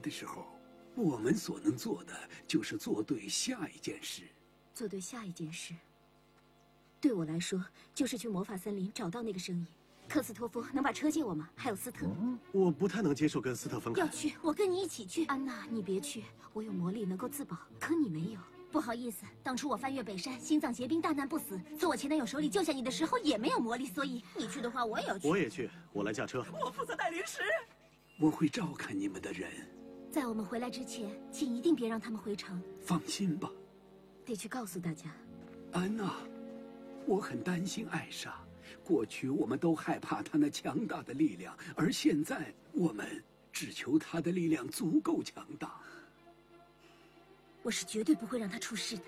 的时候，我们所能做的就是做对下一件事。 做对下一件事，对我来说就是去魔法森林找到那个声音。克斯托夫能把车借我吗？还有斯特， 我不太能接受跟斯特分开。 要去，我跟你一起去。安娜，你别去，我有魔力能够自保，可你没有。不好意思，当初我翻越北山，心脏结冰，大难不死，从我前男友手里救下你的时候也没有魔力，所以你去的话，我也要去。 我也去，我来驾车。 我负责带零食。 我会照看你们的人。 在我们回来之前，请一定别让他们回城。 放心吧， 得去告诉大家。 安娜，我很担心艾莎。过去我们都害怕她那强大的力量，而现在我们只求她的力量足够强大。 我是绝对不会让她出事的。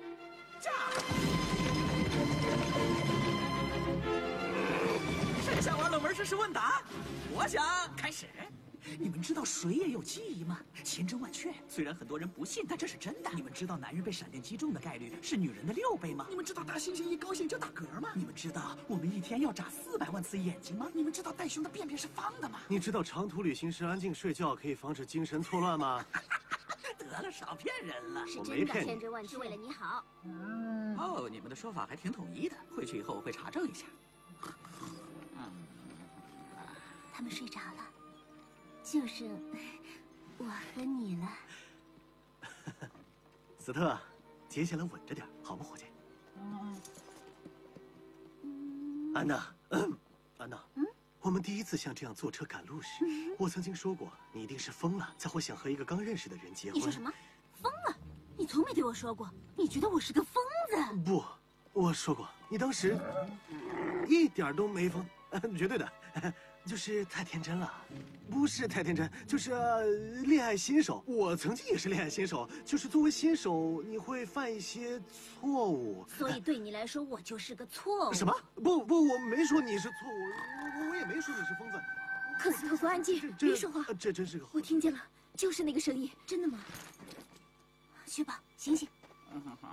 剩下玩冷门知识问答，我想开始。你们知道水也有记忆吗？千真万确。虽然很多人不信，但这是真的。你们知道男人被闪电击中的概率是女人的6倍吗？你们知道大猩猩一高兴就打嗝吗？你们知道我们一天要眨400万次眼睛吗？你们知道袋熊的便便是方的吗？ 你知道长途旅行时安静睡觉可以防止精神错乱吗？ 得了，少骗人了。 是真的， 我没骗你千真万确，为了你好。 哦，你们的说法还挺统一的。回去以后我会查证一下。 他们睡着了，就剩我和你了。 斯特，接下来稳着点，好吗，伙计？安娜，安娜，我们第一次像这样坐车赶路时，我曾经说过，你一定是疯了，才会想和一个刚认识的人结婚。 你说什么？疯了？你从没对我说过，你觉得我是个疯子？ 不，我说过，你当时一点都没疯，绝对的。就是太天真了，不是太天真，就是恋爱新手。我曾经也是恋爱新手，就是作为新手，你会犯一些错误。 所以对你来说，我就是个错误。 什么？不，我没说你是错误，我也没说你是疯子。 克斯托夫，安静，别说话。 这真是个…… 我听见了，就是那个声音，真的吗？去吧，醒醒。